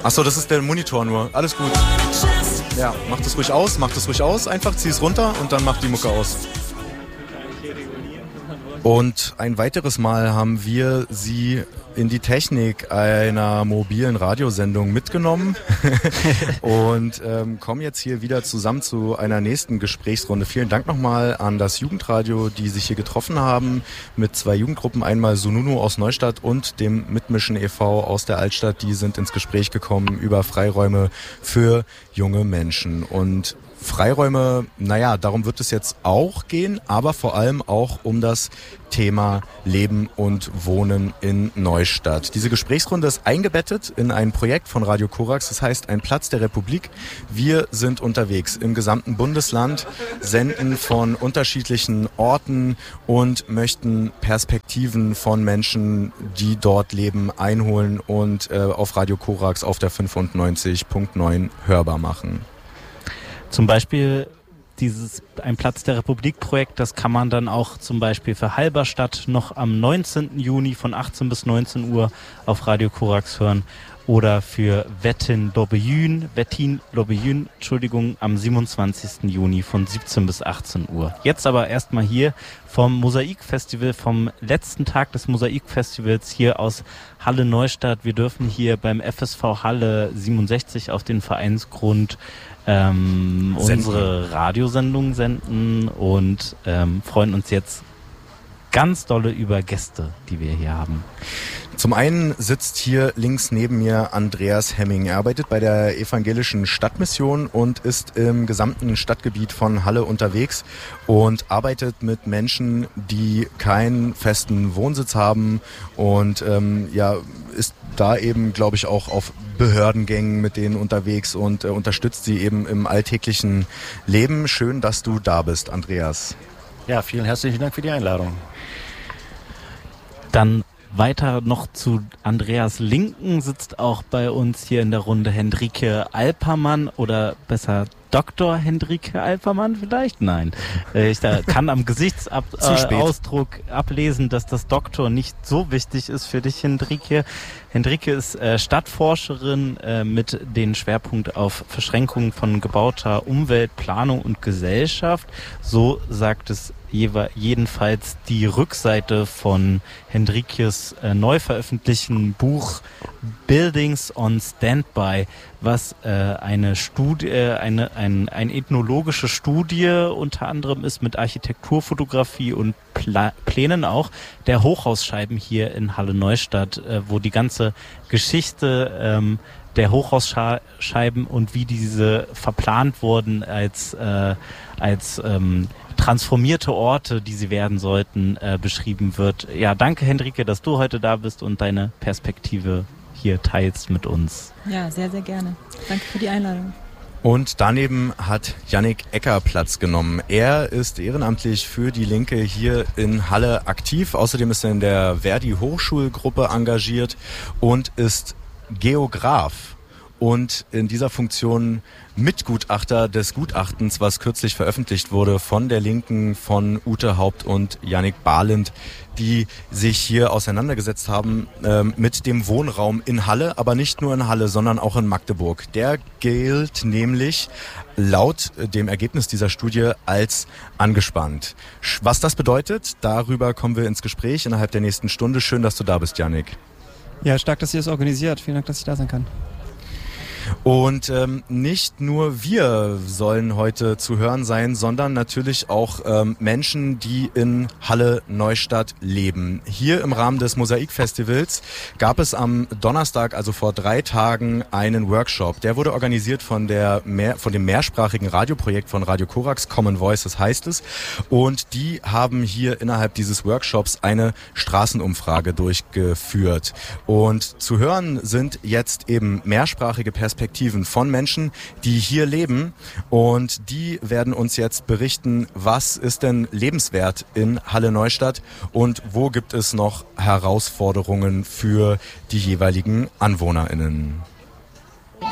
Achso, das ist der Monitor nur. Alles gut. Ja, mach das ruhig aus. Einfach zieh es runter und dann mach die Mucke aus. Und ein weiteres Mal haben wir Sie in die Technik einer mobilen Radiosendung mitgenommen und kommen jetzt hier wieder zusammen zu einer nächsten Gesprächsrunde. Vielen Dank nochmal an das Jugendradio, die sich hier getroffen haben mit 2 Jugendgruppen, einmal Sununu aus Neustadt und dem Mitmischen e.V. aus der Altstadt. Die sind ins Gespräch gekommen über Freiräume für junge Menschen. Und Freiräume, darum wird es jetzt auch gehen, aber vor allem auch um das Thema Leben und Wohnen in Neustadt. Diese Gesprächsrunde ist eingebettet in ein Projekt von Radio Korax, das heißt Ein Platz der Republik. Wir sind unterwegs im gesamten Bundesland, senden von unterschiedlichen Orten und möchten Perspektiven von Menschen, die dort leben, einholen und auf Radio Korax auf der 95.9 hörbar machen. Zum Beispiel dieses Ein Platz der Republik-Projekt, das kann man dann auch zum Beispiel für Halberstadt noch am 19. Juni von 18 bis 19 Uhr auf Radio Korax hören oder für Wettin Lobbyün, am 27. Juni von 17 bis 18 Uhr. Jetzt aber erstmal hier vom Mosaikfestival, vom letzten Tag des Mosaikfestivals hier aus Halle Neustadt. Wir dürfen hier beim FSV Halle 67 auf den Vereinsgrund unsere Radiosendung senden und freuen uns jetzt ganz dolle über Gäste, die wir hier haben. Zum einen sitzt hier links neben mir Andreas Hemming. Er arbeitet bei der Evangelischen Stadtmission und ist im gesamten Stadtgebiet von Halle unterwegs und arbeitet mit Menschen, die keinen festen Wohnsitz haben und ist da eben, glaube ich, auch auf Behördengängen mit denen unterwegs und unterstützt sie eben im alltäglichen Leben. Schön, dass du da bist, Andreas. Ja, vielen herzlichen Dank für die Einladung. Dann weiter noch zu Andreas Linken sitzt auch bei uns hier in der Runde Hendrike Alpermann oder besser Dr. Hendrike Alpermann vielleicht? Nein. Ich kann am Gesichtsausdruck ablesen, dass das Doktor nicht so wichtig ist für dich, Hendrike. Hendrike ist Stadtforscherin mit den Schwerpunkt auf Verschränkung von gebauter Umwelt, Planung und Gesellschaft. So sagt es jedenfalls die Rückseite von Hendrikes neu veröffentlichten Buch Buildings on Standby, was eine ethnologische Studie unter anderem ist mit Architekturfotografie und Plänen auch der Hochhausscheiben hier in Halle Neustadt, wo die ganze Geschichte der Hochhausscheiben und wie diese verplant wurden als transformierte Orte, die sie werden sollten, beschrieben wird. Ja, danke Hendrike, dass du heute da bist und deine Perspektive hier teilst mit uns. Ja, sehr, sehr gerne. Danke für die Einladung. Und daneben hat Yannick Ecker Platz genommen. Er ist ehrenamtlich für die Linke hier in Halle aktiv. Außerdem ist er in der Verdi-Hochschulgruppe engagiert und ist Geograf. Und in dieser Funktion Mitgutachter des Gutachtens, was kürzlich veröffentlicht wurde von der Linken, von Ute Haupt und Yannick Bahlind, die sich hier auseinandergesetzt haben mit dem Wohnraum in Halle, aber nicht nur in Halle, sondern auch in Magdeburg. Der gilt nämlich laut dem Ergebnis dieser Studie als angespannt. Was das bedeutet, darüber kommen wir ins Gespräch innerhalb der nächsten Stunde. Schön, dass du da bist, Yannick. Ja, stark, dass ihr es organisiert. Vielen Dank, dass ich da sein kann. Und nicht nur wir sollen heute zu hören sein, sondern natürlich auch Menschen, die in Halle Neustadt leben. Hier im Rahmen des Mosaikfestivals gab es am Donnerstag, also vor 3 Tagen, einen Workshop. Der wurde organisiert von dem mehrsprachigen Radioprojekt von Radio Korax, Common Voices heißt es. Und die haben hier innerhalb dieses Workshops eine Straßenumfrage durchgeführt. Und zu hören sind jetzt eben mehrsprachige Perspektiven von Menschen, die hier leben, und die werden uns jetzt berichten, was ist denn lebenswert in Halle Neustadt und wo gibt es noch Herausforderungen für die jeweiligen AnwohnerInnen. Anna ist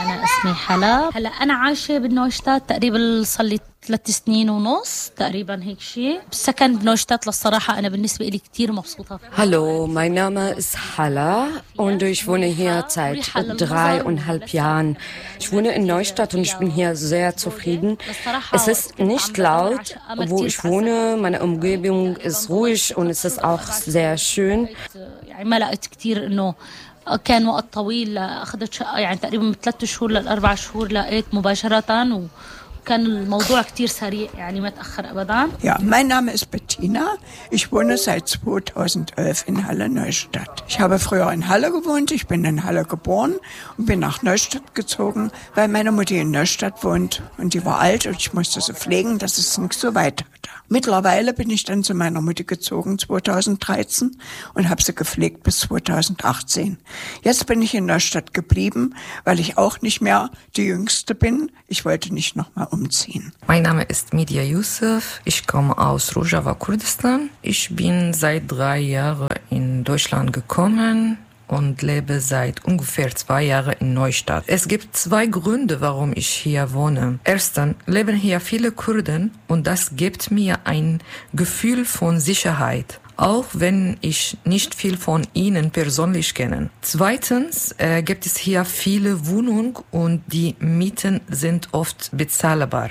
اسمي حلا. هلا أنا عايشة بالنوشتات تقريبا صار لي 3 سنين ونص تقريبا هيك شيء. بالسكن بنوشتات للصراحة أنا بالنسبة لي كتير مبسوطة. Hallo, mein Name ist Halla und ich wohne hier seit 3,5 Jahren. Ich wohne in Neustadt und ich bin hier sehr zufrieden. Es ist nicht laut, wo ich wohne, meine Umgebung ist ruhig und es ist auch sehr schön. ما لقيت كتير إنه كان وقت طويل أخذت شقة يعني تقريبا من 3 شهور ل4 شهور لقيت مباشرة وكان الموضوع كتير سريع يعني ما تأخر أبدا. Ja, mein Name ist Bettina. Ich wohne seit 2011 in Halle-Neustadt. Ich habe früher in Halle gewohnt, ich bin in Halle geboren und bin nach Neustadt gezogen, weil meine Mutter in Neustadt wohnt und die war alt und ich musste sie pflegen, dass es nicht so weit hatte. Mittlerweile bin ich dann zu meiner Mutter gezogen 2013 und habe sie gepflegt bis 2018. Jetzt bin ich in Neustadt geblieben, weil ich auch nicht mehr die Jüngste bin. Ich wollte nicht nochmal umziehen. Mein Name ist Midia Yusuf. Ich komme aus Rojava, Kurdistan. Ich bin seit 3 Jahren in Deutschland gekommen und lebe seit ungefähr 2 Jahren in Neustadt. Es gibt 2 Gründe, warum ich hier wohne. Erstens leben hier viele Kurden und das gibt mir ein Gefühl von Sicherheit, auch wenn ich nicht viel von ihnen persönlich kenne. Zweitens gibt es hier viele Wohnungen und die Mieten sind oft bezahlbar.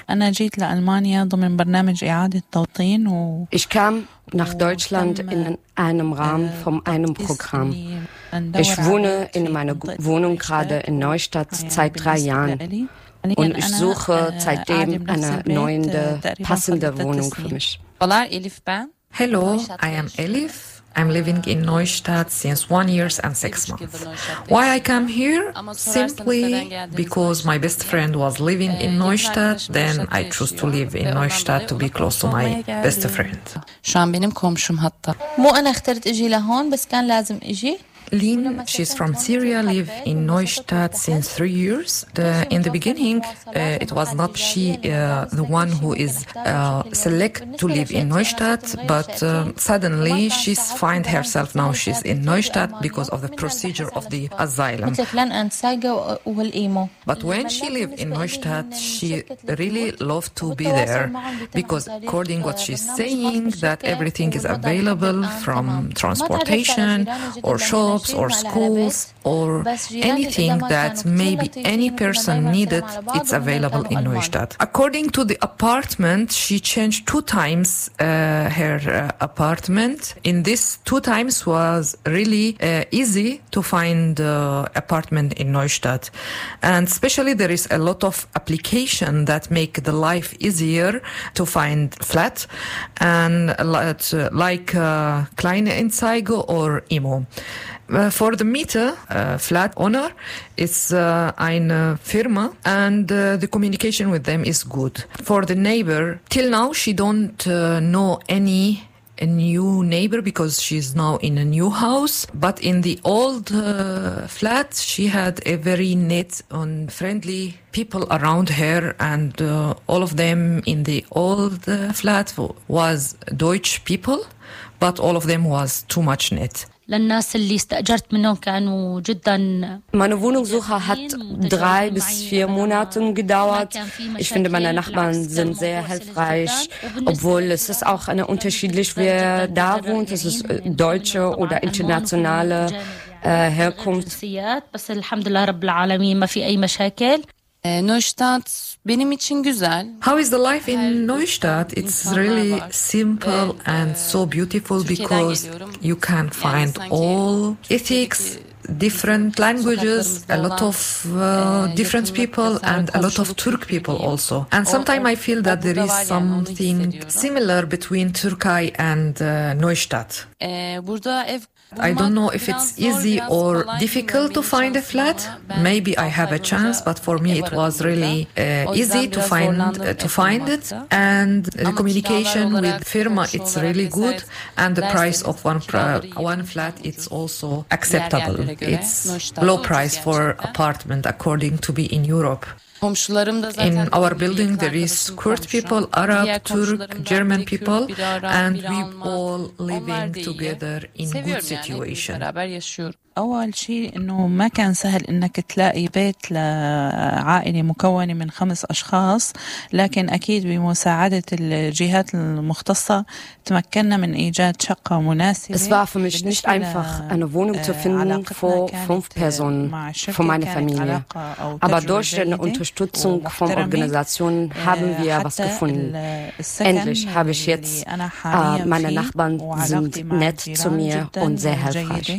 Ich kam nach Deutschland in einem Rahmen von einem Programm. Ich wohne in meiner Wohnung gerade in Neustadt seit 3 Jahren und ich suche seitdem eine neue, passende Wohnung für mich. Hello, I am Elif. I'm living in Neustadt since 1 year and 6 months. Why I come here? Simply because my best friend was living in Neustadt, then I chose to live in Neustadt to be close to my best friend. شو عم بينامكم حتى مو أنا اخترت أجي لهون بس كان لازم أجي. Lin, she's from Syria, live in Neustadt since 3 years. In the beginning, it was not she the one who is select to live in Neustadt, but suddenly she's find herself now she's in Neustadt because of the procedure of the asylum. But when she lived in Neustadt, she really loved to be there because according what she's saying, that everything is available from transportation or shops or schools or anything that maybe any person needed, it's available in Neustadt. According to the apartment, she changed 2 times her apartment. In this 2 times was really easy to find apartment in Neustadt. And especially there is a lot of application that make the life easier to find flat and like Kleinanzeigen or Imo. For the Mieter, flat owner, it's eine Firma and the communication with them is good. For the neighbor, till now she don't know any new neighbor because she's now in a new house. But in the old flat, she had a very neat and friendly people around her, and all of them in the old flat was Deutsch people, but all of them was too much net. للناس اللي استأجرت منهم كانوا جدا. Meine Wohnungssuche hat 3 bis 4 Monate gedauert. Ich finde, meine Nachbarn sind sehr hilfreich, obwohl es ist auch unterschiedlich, wer da wohnt. Es ist deutsche oder internationale Herkunft. بس الحمد لله رب العالمين ما في أي مشاكل. Neustadt benim için güzel. How is the life in Neustadt? It's really simple and so beautiful because you can find all ethics, different languages, a lot of different people and a lot of Turk people also. And sometimes I feel that there is something similar between Turkey and Neustadt. I don't know if it's easy or difficult to find a flat. Maybe I have a chance, but for me it was really easy to find it. And the communication with firma, it's really good, and the price of one flat, it's also acceptable. It's low price for apartment according to be in Europe. In our building there is Kurd people, Arab, Turk, German people, and we all living together in good situation. أول شيء إنه ما كان سهل إنك تلاقي بيت لعائلة مكونة من 5 أشخاص، لكن أكيد بمساعدة الجهات المختصة تمكنا من إيجاد شقة مناسبة. Es war für mich nicht einfach, eine Wohnung zu finden für 5 Personen, für meine Familie. Aber durch die Unterstützung von Organisationen haben wir was gefunden. Endlich habe ich jetzt, meine Nachbarn sind nett zu mir und sehr hilfreich.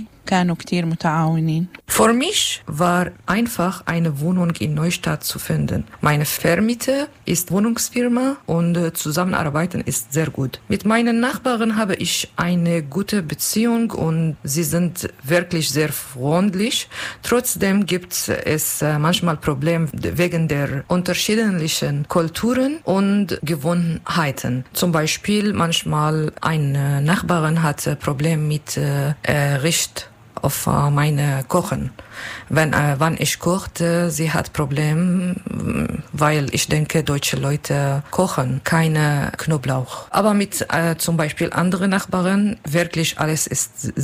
Für mich war einfach eine Wohnung in Neustadt zu finden. Meine Vermieter ist Wohnungsfirma und zusammenarbeiten ist sehr gut. Mit meinen Nachbarn habe ich eine gute Beziehung und sie sind wirklich sehr freundlich. Trotzdem gibt es manchmal Probleme wegen der unterschiedlichen Kulturen und Gewohnheiten. Zum Beispiel manchmal ein Nachbarin hatte Probleme mit Richt auf meine Kochen. Wann ich kochte, sie hat Probleme, weil ich denke, deutsche Leute kochen keine Knoblauch. Aber mit zum Beispiel anderen Nachbarn wirklich alles ist